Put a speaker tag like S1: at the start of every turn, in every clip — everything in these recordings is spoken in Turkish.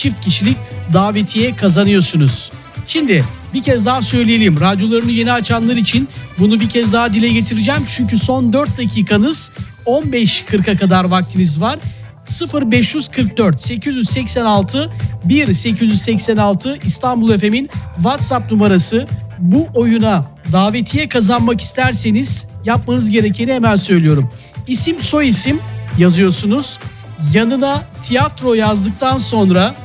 S1: çift kişilik davetiye kazanıyorsunuz. Şimdi bir kez daha söyleyelim. Radyolarını yeni açanlar için bunu bir kez daha dile getireceğim. Çünkü son 4 dakikanız, 15.40'a kadar vaktiniz var. 0544 886 1886 İstanbul FM'in WhatsApp numarası. Bu oyuna davetiye kazanmak isterseniz yapmanız gerekeni hemen söylüyorum. İsim soyisim yazıyorsunuz. Yanına tiyatro yazdıktan sonra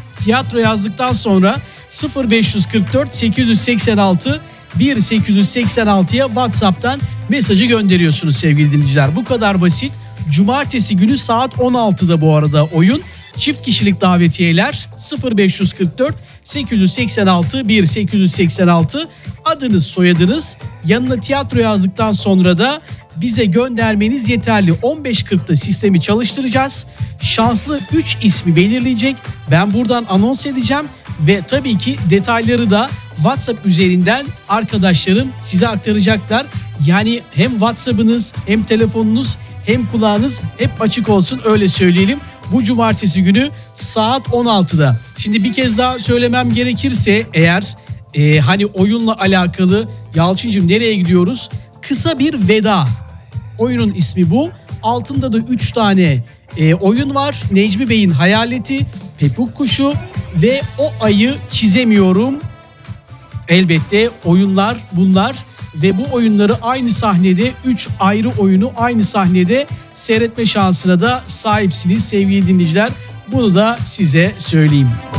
S1: 0544 886 1886'ya WhatsApp'tan mesajı gönderiyorsunuz sevgili dinleyiciler. Bu kadar basit. Cumartesi günü saat 16'da bu arada oyun. Çift kişilik davetiyeler 0544 886 1886. Adınız, soyadınız, yanına tiyatro yazdıktan sonra da bize göndermeniz yeterli. 15.40'da sistemi çalıştıracağız. Şanslı 3 ismi belirleyecek. Ben buradan anons edeceğim ve tabii ki detayları da WhatsApp üzerinden arkadaşlarım size aktaracaklar. Yani hem WhatsApp'ınız hem telefonunuz hem kulağınız hep açık olsun, öyle söyleyelim. Bu cumartesi günü saat 16'da. Şimdi bir kez daha söylemem gerekirse eğer hani oyunla alakalı, Yalçıncığım nereye gidiyoruz? Kısa bir veda. Oyunun ismi bu. Altında da 3 tane oyun var. Necmi Bey'in Hayaleti, Pepuk Kuşu ve O Ayı Çizemiyorum. Elbette oyunlar bunlar ve bu oyunları aynı sahnede, 3 ayrı oyunu aynı sahnede seyretme şansına da sahipsiniz sevgili dinleyiciler. Bunu da size söyleyeyim.